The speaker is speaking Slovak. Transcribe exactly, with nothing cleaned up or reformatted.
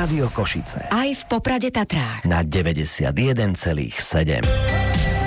Rádio Košice. Aj v Poprade Tatrách. Na deväťdesiatjeden celých sedem.